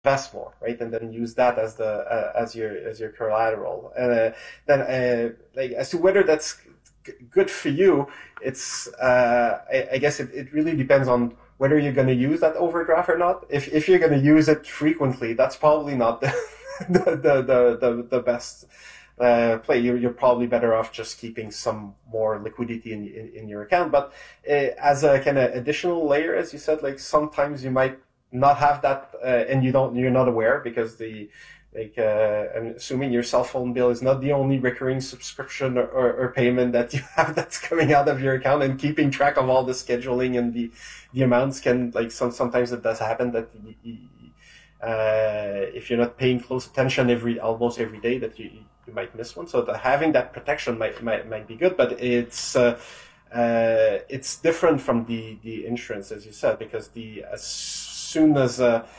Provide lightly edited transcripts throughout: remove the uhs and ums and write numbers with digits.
invest more, right? And then use that as the as your collateral. And then like as to whether that's good for you, it's I guess it really depends on whether you're going to use that overdraft or not. If you're going to use it frequently, that's probably not the best play. You're probably better off just keeping some more liquidity in your account. But as a kind of additional layer, as you said, like sometimes you might not have that, and you're not aware because I'm assuming your cell phone bill is not the only recurring subscription or payment that you have that's coming out of your account, and keeping track of all the scheduling and the amounts can, like, sometimes it does happen that if you're not paying close attention almost every day, that you might miss one. So having that protection might be good, but it's different from the insurance, as you said, because as soon as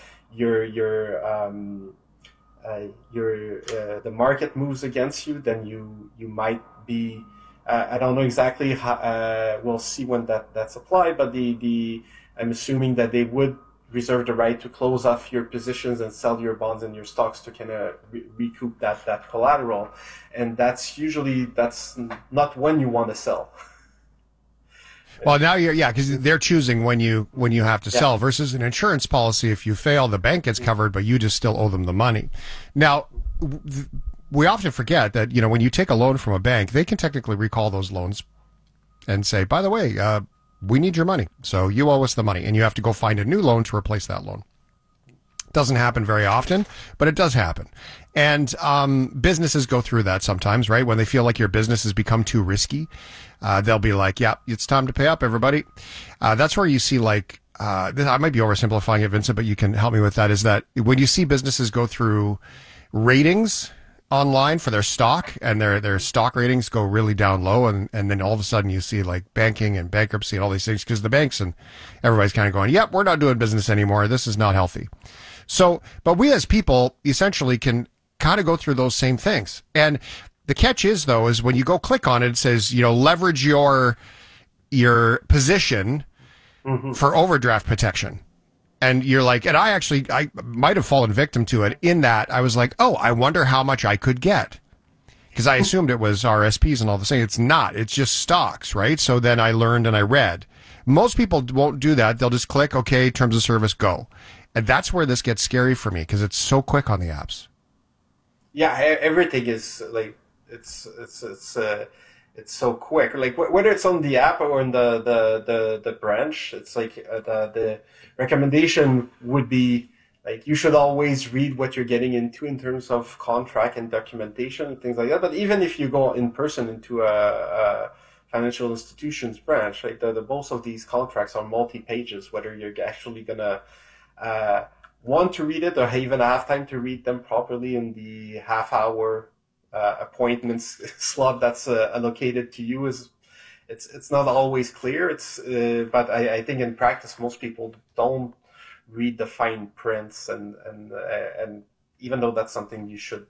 the market moves against you, then you might be. I don't know exactly how. We'll see when that's applied, but I'm assuming that they would reserve the right to close off your positions and sell your bonds and your stocks to kind of recoup that collateral, and that's not when you want to sell. Well, now because they're choosing when you have to sell, versus an insurance policy. If you fail, the bank gets covered, but you just still owe them the money. Now, we often forget that, when you take a loan from a bank, they can technically recall those loans and say, by the way, we need your money, so you owe us the money, and you have to go find a new loan to replace that loan. Doesn't happen very often, but it does happen. And businesses go through that sometimes, right? When they feel like your business has become too risky, they'll be like, yeah, it's time to pay up, everybody. That's where you see, like, I might be oversimplifying it, Vincent, but you can help me with that, is that when you see businesses go through ratings online for their stock, and their stock ratings go really down low, and then all of a sudden you see, like, banking and bankruptcy and all these things, because the banks and everybody's kind of going, yep, we're not doing business anymore. This is not healthy. So, but we as people essentially can kind of go through those same things. And the catch is, though, is when you go click on it, it says, leverage your position for overdraft protection. And you're like, and I might have fallen victim to it, in that I was like, oh, I wonder how much I could get. Because I assumed it was RSPs and all the things. It's not. It's just stocks, right? So then I learned and I read. Most people won't do that. They'll just click, okay, terms of service, go. And that's where this gets scary for me, because it's so quick on the apps. Yeah, everything is like it's so quick. Like whether it's on the app or in the branch, it's like the recommendation would be, like, you should always read what you're getting into in terms of contract and documentation and things like that. But even if you go in person into a financial institutions branch, like the most of these contracts are multi-pages, whether you're actually gonna want to read it or even have time to read them properly in the half-hour appointments slot that's allocated to you. It's not always clear. But I think in practice most people don't read the fine prints, and even though that's something you should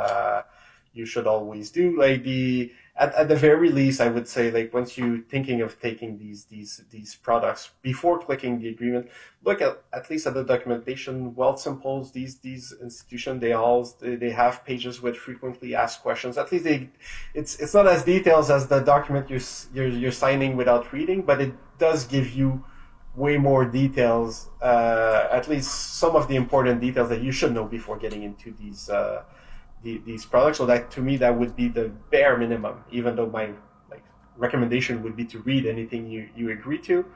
always do, like at the very least, I would say, like, once you're thinking of taking these products, before clicking the agreement, look at least at the documentation. Wealthsimple's, these institutions, they have pages with frequently asked questions. At least it's not as detailed as the document you're signing without reading, but it does give you way more details, at least some of the important details that you should know before getting into these products. So that, to me, that would be the bare minimum, even though my recommendation would be to read anything you agree to,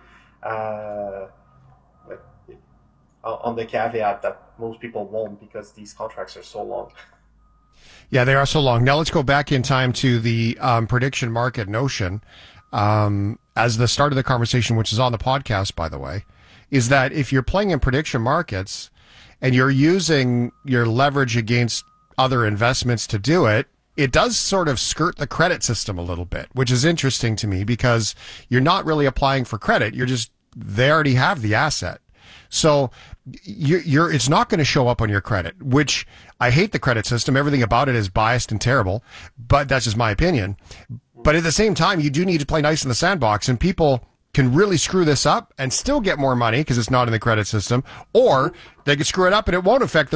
on the caveat that most people won't, because these contracts are so long. Yeah, they are so long. Now let's go back in time to the prediction market notion. As the start of the conversation, which is on the podcast, by the way, is that if you're playing in prediction markets and you're using your leverage against other investments to do it, it does sort of skirt the credit system a little bit, which is interesting to me, because you're not really applying for credit. They already have the asset. So it's not going to show up on your credit, which I hate the credit system. Everything about it is biased and terrible, but that's just my opinion. But at the same time, you do need to play nice in the sandbox, and people can really screw this up and still get more money because it's not in the credit system, or they could screw it up and it won't affect their